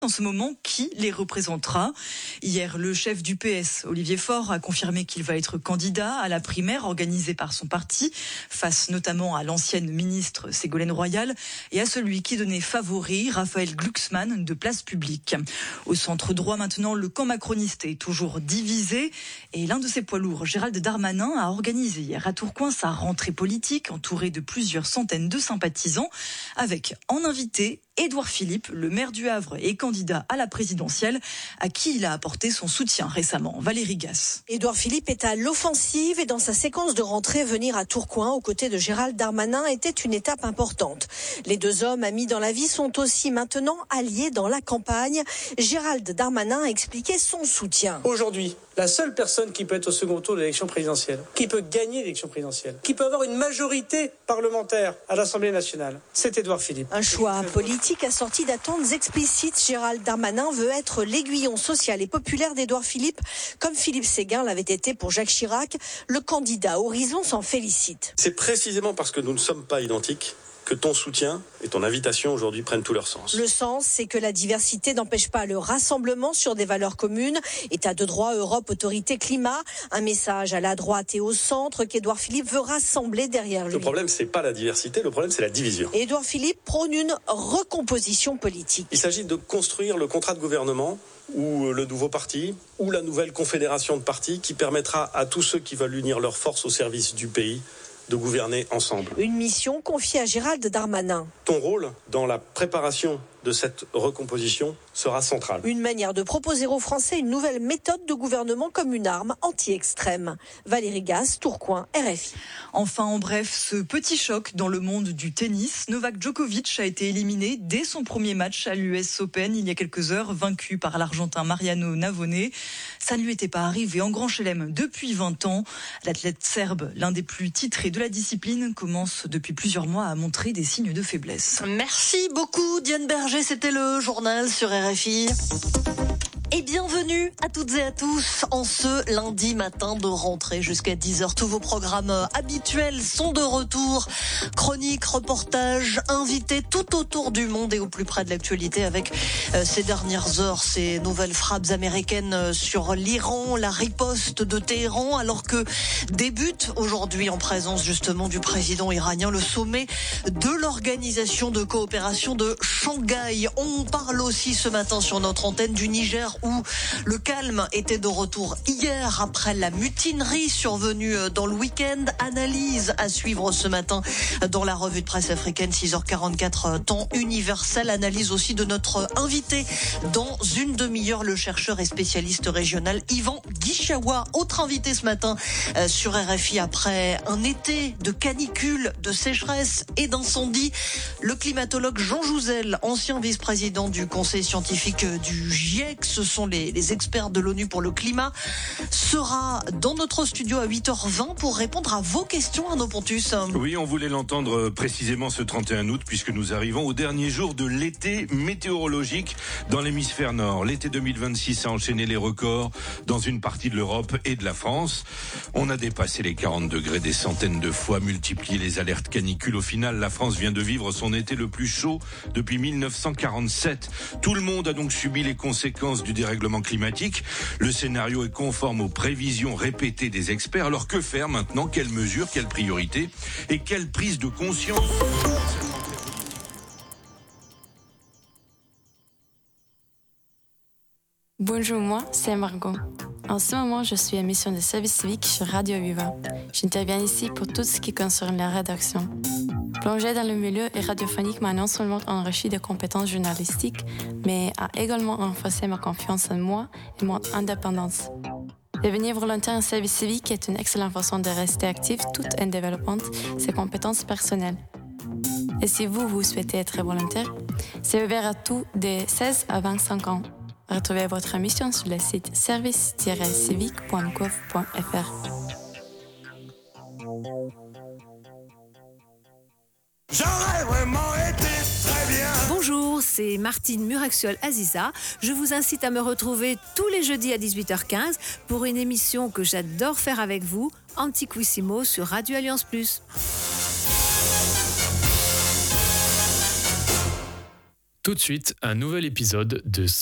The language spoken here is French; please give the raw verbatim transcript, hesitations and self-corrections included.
En ce moment, qui les représentera? Hier, le chef du P S, Olivier Faure, a confirmé qu'il va être candidat à la primaire organisée par son parti, face notamment à l'ancienne ministre Ségolène Royal et à celui qui donnait favori, Raphaël Glucksmann, de Place Publique. Au centre droit maintenant, le camp macroniste est toujours divisé et l'un de ses poids lourds, Gérald Darmanin, a organisé hier à Tourcoing sa rentrée politique, entouré de plusieurs centaines de sympathisants, avec en invité Édouard Philippe, le maire du Havre et candidat à la présidentielle, à qui il a apporté son soutien récemment. Valérie Gasse. Édouard Philippe est à l'offensive et dans sa séquence de rentrée, venir à Tourcoing aux côtés de Gérald Darmanin était une étape importante. Les deux hommes amis dans la vie sont aussi maintenant alliés dans la campagne. Gérald Darmanin a expliqué son soutien. Aujourd'hui, la seule personne qui peut être au second tour de l'élection présidentielle, qui peut gagner l'élection présidentielle, qui peut avoir une majorité parlementaire à l'Assemblée nationale, c'est Édouard Philippe. Un choix politique assorti d'attentes explicites. Gérald Darmanin veut être l'aiguillon social et populaire d'Édouard Philippe, comme Philippe Séguin l'avait été pour Jacques Chirac. Le candidat Horizon s'en félicite. C'est précisément parce que nous ne sommes pas identiques que ton soutien et ton invitation aujourd'hui prennent tout leur sens. Le sens, c'est que la diversité n'empêche pas le rassemblement sur des valeurs communes. État de droit, Europe, autorité, climat. Un message à la droite et au centre qu'Édouard Philippe veut rassembler derrière lui. Le problème, c'est pas la diversité, le problème, c'est la division. Édouard Philippe prône une recomposition politique. Il s'agit de construire le contrat de gouvernement ou le nouveau parti, ou la nouvelle confédération de partis qui permettra à tous ceux qui veulent unir leurs forces au service du pays de gouverner ensemble. Une mission confiée à Gérald Darmanin. Ton rôle dans la préparation de cette recomposition sera central. Une manière de proposer aux Français une nouvelle méthode de gouvernement comme une arme anti-extrême. Valérie Gasse, Tourcoing, R F I. Enfin, en bref, ce petit choc dans le monde du tennis. Novak Djokovic a été éliminé dès son premier match à l'U S Open il y a quelques heures, vaincu par l'Argentin Mariano Navone. Ça ne lui était pas arrivé en Grand Chelem depuis vingt ans. L'athlète serbe, l'un des plus titrés de la discipline, commence depuis plusieurs mois à montrer des signes de faiblesse. Merci beaucoup Diane Berger. C'était le journal sur R F I. Et bienvenue à toutes et à tous en ce lundi matin de rentrée jusqu'à dix heures. Tous vos programmes habituels sont de retour. Chroniques, reportages, invités tout autour du monde et au plus près de l'actualité avec euh, ces dernières heures, ces nouvelles frappes américaines sur l'Iran, la riposte de Téhéran, alors que débute aujourd'hui en présence justement du président iranien le sommet de l'organisation de coopération de Shanghai. On parle aussi ce matin sur notre antenne du Niger où le calme était de retour hier après la mutinerie survenue dans le week-end. Analyse à suivre ce matin dans la revue de presse africaine, six heures quarante-quatre temps universel. Analyse aussi de notre invité dans une demi-heure, le chercheur et spécialiste régional Yvan Guichawa. Autre invité ce matin euh, sur R F I après un été de canicule, de sécheresse et d'incendie. Le climatologue Jean Jouzel, ancien vice-président du conseil scientifique du GIEC, ce sont les, les experts de l'ONU pour le climat, sera dans notre studio à huit heures vingt pour répondre à vos questions, Arnaud Pontus. Oui, on voulait l'entendre précisément ce trente et un août puisque nous arrivons au dernier jour de l'été météorologique dans l'hémisphère nord. L'été deux mille vingt-six a enchaîné les records dans une partie de l'Europe et de la France. On a dépassé les quarante degrés des centaines de fois, multiplié les alertes canicules. Au final, la France vient de vivre son été le plus chaud depuis mille neuf cent quarante-sept. Tout le monde a donc subi les conséquences du dérèglement climatique. Le scénario est conforme aux prévisions répétées des experts. Alors que faire maintenant? Quelles mesures? Quelles priorités? Et quelle prise de conscience? Bonjour, moi, c'est Margot. En ce moment, je suis à mission de service civique sur Radio Viva. J'interviens ici pour tout ce qui concerne la rédaction. Plonger dans le milieu radiophonique m'a non seulement enrichi de compétences journalistiques, mais a également renforcé ma confiance en moi et mon indépendance. Devenir volontaire en service civique est une excellente façon de rester actif tout en développant ses compétences personnelles. Et si vous, vous souhaitez être volontaire, c'est ouvert à tous de seize à vingt-cinq ans. Retrouvez votre mission sur le site service tiret civique point gouv point f r. J'aurais vraiment été très bien. Bonjour, c'est Martine Muraxiol-Aziza. Je vous incite à me retrouver tous les jeudis à dix-huit heures quinze pour une émission que j'adore faire avec vous, Antiquissimo sur Radio Alliance plus. Tout de suite, un nouvel épisode de